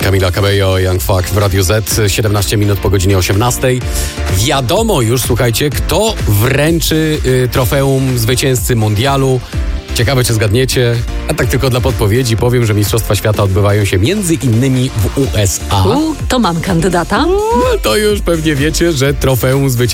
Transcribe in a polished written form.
Camila Cabello, Young Fuck w Radiu Z, 17 minut po godzinie 18. Wiadomo już, słuchajcie, kto wręczy trofeum zwycięzcy mundialu. Ciekawe, czy zgadniecie. A tak tylko dla podpowiedzi powiem, że Mistrzostwa Świata odbywają się między innymi w USA. To mam kandydata. To już pewnie wiecie, że trofeum zwycięzcy